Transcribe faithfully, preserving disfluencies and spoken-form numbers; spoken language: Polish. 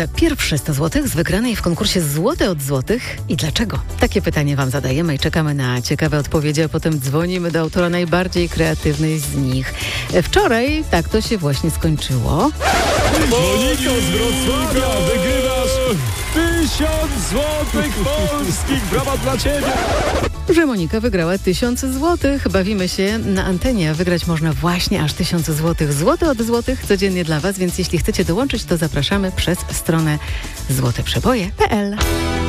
Pierwsze sto złotych z wygranej w konkursie Złote od Złotych. I dlaczego? Takie pytanie wam zadajemy i czekamy na ciekawe odpowiedzi, a potem dzwonimy do autora najbardziej kreatywnej z nich. Wczoraj tak to się właśnie skończyło. Moniko z Wrocławia, wygrywasz tysiąc złotych polskich. Brawa dla ciebie. Że Monika wygrała tysiąc złotych. Bawimy się na antenie, a wygrać można właśnie aż tysiąc złotych. Złote od złotych codziennie dla was, więc jeśli chcecie dołączyć, to zapraszamy przez stronę złote przeboje kropka p l.